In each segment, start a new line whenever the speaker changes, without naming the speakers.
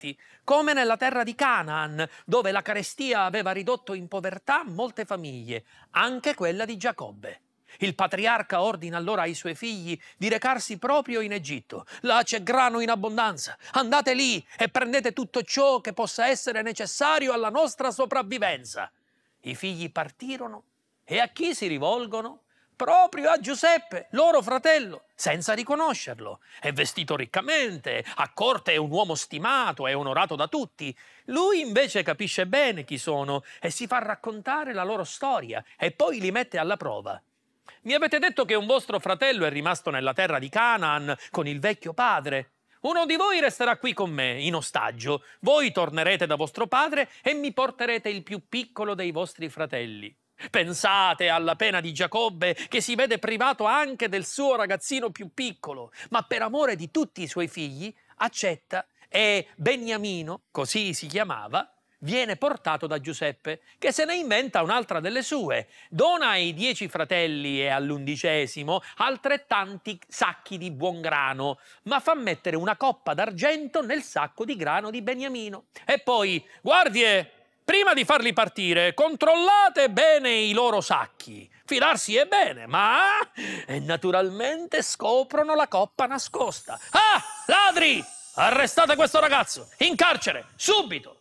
afflitti, come nella terra di Canaan, dove la carestia aveva ridotto in povertà molte famiglie, anche quella di Giacobbe. Il patriarca ordina allora ai suoi figli di recarsi proprio in Egitto. Là c'è grano in abbondanza. Andate lì e prendete tutto ciò che possa essere necessario alla nostra sopravvivenza. I figli partirono e a chi si rivolgono? Proprio a Giuseppe, loro fratello, senza riconoscerlo. È vestito riccamente, a corte è un uomo stimato e onorato da tutti. Lui invece capisce bene chi sono e si fa raccontare la loro storia e poi li mette alla prova. Mi avete detto che un vostro fratello è rimasto nella terra di Canaan con il vecchio padre. Uno di voi resterà qui con me, in ostaggio. Voi tornerete da vostro padre e mi porterete il più piccolo dei vostri fratelli. Pensate alla pena di Giacobbe, che si vede privato anche del suo ragazzino più piccolo, ma per amore di tutti i suoi figli accetta e Beniamino, così si chiamava, viene portato da Giuseppe, che se ne inventa un'altra delle sue. Dona ai 10 fratelli e all'11° altrettanti sacchi di buon grano, ma fa mettere una coppa d'argento nel sacco di grano di Beniamino. E poi, guardie, prima di farli partire, controllate bene i loro sacchi. Fidarsi è bene, ma... E naturalmente scoprono la coppa nascosta. Ah, ladri! Arrestate questo ragazzo! In carcere! Subito!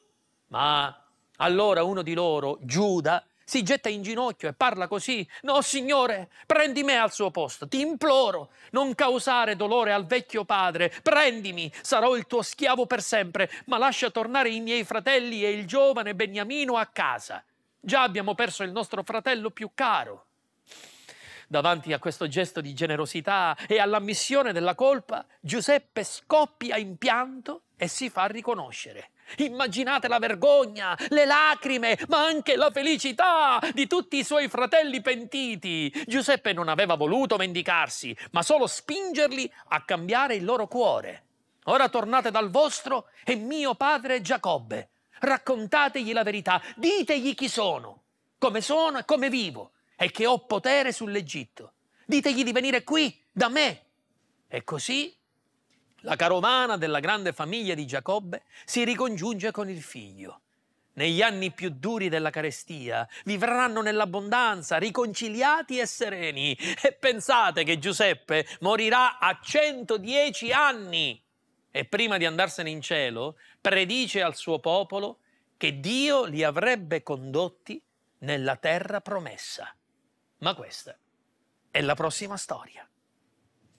Ma allora uno di loro, Giuda, si getta in ginocchio e parla così: «No, Signore, prendi me al suo posto, ti imploro, non causare dolore al vecchio padre, prendimi, sarò il tuo schiavo per sempre, ma lascia tornare i miei fratelli e il giovane Beniamino a casa. Già abbiamo perso il nostro fratello più caro». Davanti a questo gesto di generosità e all'ammissione della colpa, Giuseppe scoppia in pianto e si fa riconoscere. Immaginate la vergogna, le lacrime, ma anche la felicità di tutti i suoi fratelli pentiti. Giuseppe non aveva voluto vendicarsi, ma solo spingerli a cambiare il loro cuore. Ora tornate dal vostro e mio padre Giacobbe. Raccontategli la verità, ditegli chi sono e come vivo, e che ho potere sull'Egitto. Ditegli di venire qui, da me. E così la carovana della grande famiglia di Giacobbe si ricongiunge con il figlio. Negli anni più duri della carestia vivranno nell'abbondanza, riconciliati e sereni. E pensate che Giuseppe morirà a 110 anni. E prima di andarsene in cielo, predice al suo popolo che Dio li avrebbe condotti nella terra promessa. Ma questa è la prossima storia.